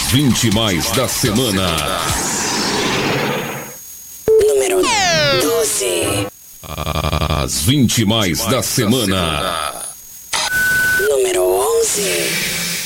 As 20 mais da semana. Número 12. As 20 mais da semana. Número 11.